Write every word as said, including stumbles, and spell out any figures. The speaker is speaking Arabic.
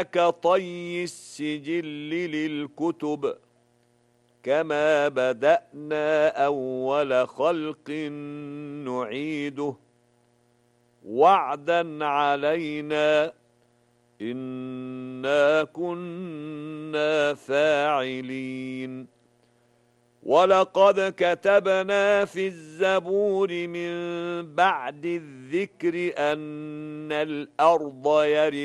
كطي السجل للكتب كما بدأنا أول خلق نعيده وعدا علينا إنا كنا فاعلين ولقد كتبنا في الزبور من بعد الذكر أن الأرض يرث